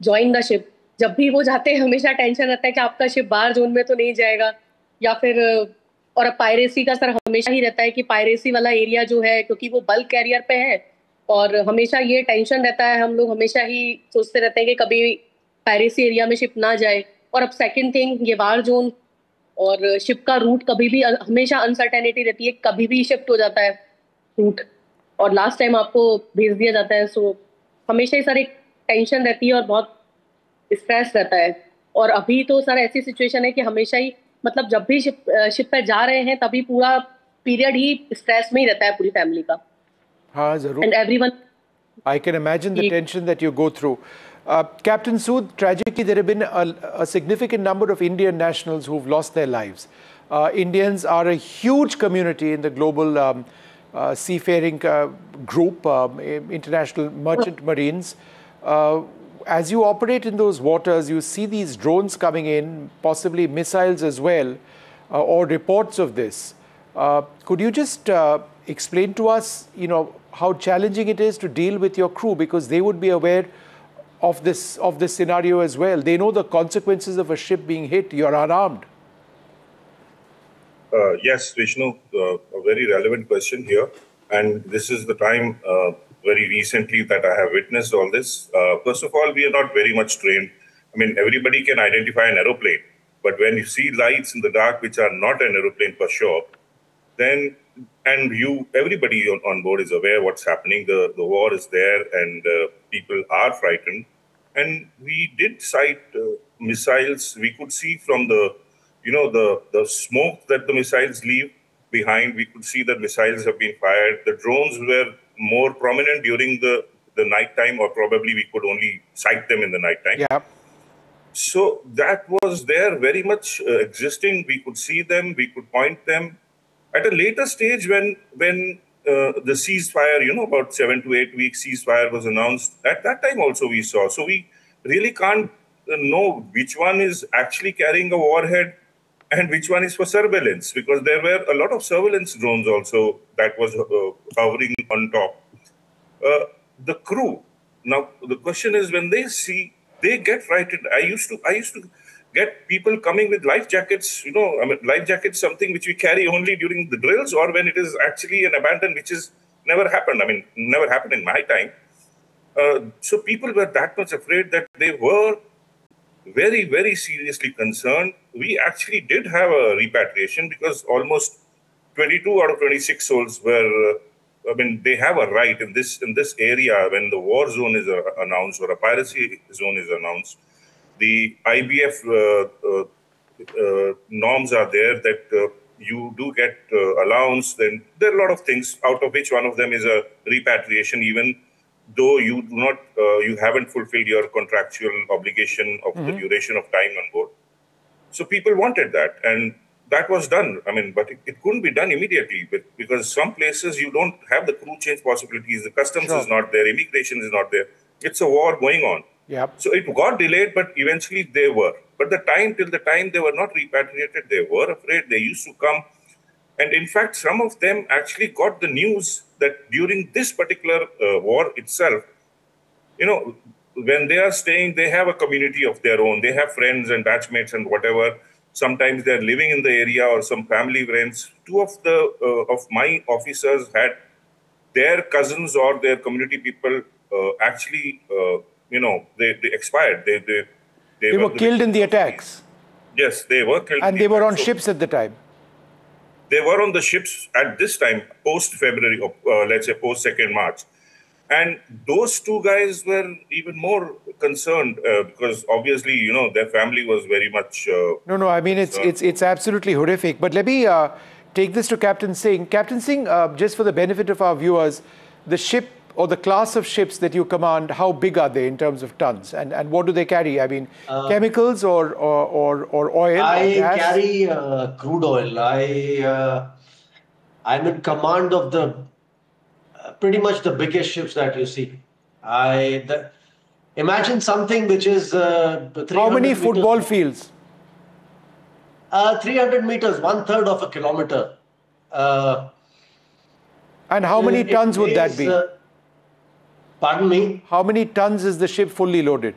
Join the ship. जब भी वो जाते हैं हमेशा टेंशन रहता है कि आपका शिप बाहर जोन में तो नहीं जाएगा, या फिर और अब पायरेसी का सर हमेशा ही रहता है कि पायरेसी वाला एरिया जो है, क्योंकि वो बल्क कैरियर पे है, और हमेशा ये टेंशन रहता है, हम लोग हमेशा ही सोचते रहते हैं कि कभी पायरेसी एरिया में शिप ना जाए। और अब सेकंड थिंग, ये वार जोन, और शिप का रूट कभी भी हमेशा अनसर्टेनिटी रहती है, कभी भी शिफ्ट हो जाता है रूट, और लास्ट टाइम आपको भेज दिया जाता है। सो हमेशा ही सर एक टेंशन रहती है और बहुत स्ट्रेस रहता है। और अभी तो सर ऐसी सिचुएशन है कि हमेशा ही, मतलब जब भी शिप पे जा रहे हैं तभी पूरा पीरियड ही स्ट्रेस में ही रहता है पूरी फैमिली का। हाँ जरूर, and everyone. I can imagine the tension that you go through. Captain Sood, tragically, there have been a significant number of Indian nationals who've lost their lives. Indians are a huge community in the global seafaring group, International Merchant Marines. As you operate in those waters, you see these drones coming in, possibly missiles as well, or reports of this. Could you just explain to us, how challenging it is to deal with your crew, because they would be aware of this scenario as well. They know the consequences of a ship being hit. You're unarmed. Yes, Vishnu, a very relevant question here. And this is the time very recently that I have witnessed all this. First of all, we are not very much trained. I mean, everybody can identify an aeroplane, but when you see lights in the dark, which are not an aeroplane for sure, then, and everybody on board is aware what's happening. The war is there, and people are frightened. And we did sight missiles. We could see from the smoke that the missiles leave behind. We could see that missiles have been fired. The drones were more prominent during the nighttime, or probably we could only sight them in the nighttime. Yeah. So that was there, very much existing. We could see them. We could point them. At a later stage, when the ceasefire, about 7 to 8 weeks ceasefire was announced, at that time also we saw. So we really can't know which one is actually carrying a warhead and which one is for surveillance, because there were a lot of surveillance drones also that was hovering on top. The crew. Now the question is, when they see, they get frightened. I used to get people coming with life jackets. Life jackets, something which we carry only during the drills, or when it is actually an abandon, which is never happened. Never happened in my time. So people were that much afraid that they were very, very seriously concerned. We actually did have a repatriation, because almost 22 out of 26 souls were. They have a right in this area when the war zone is announced, or a piracy zone is announced. The IBF norms are there that you do get allowance. Then there are a lot of things, out of which one of them is a repatriation, even though you do not, you haven't fulfilled your contractual obligation of the duration of time on board. So people wanted that, and that was done. But it couldn't be done immediately, because some places you don't have the crew change possibilities. The customs is not there, immigration is not there. It's a war going on. Yep. So it got delayed, but eventually they were. But till the time they were not repatriated, they were afraid. They used to come. And in fact, some of them actually got the news that during this particular war itself, when they are staying, they have a community of their own. They have friends and batchmates and whatever. Sometimes they're living in the area, or some family friends. Two of my officers had their cousins or their community people actually, they expired. They were killed in the attacks. Yes, they were killed. And they were on ships at the time. They were on the ships at this time, post-February, let's say post-2nd March. And those two guys were even more concerned because obviously, their family was very much... No, it's absolutely horrific. But let me take this to Captain Singh. Captain Singh, just for the benefit of our viewers, the ship or the class of ships that you command, how big are they in terms of tons? And what do they carry? Chemicals or oil? I carry crude oil. I'm in command of the pretty much the biggest ships that you see. Imagine something which is 300 How many football fields? 300 meters, 1/3 of a kilometer. And how many tons would that be? Pardon me? How many tons is the ship fully loaded?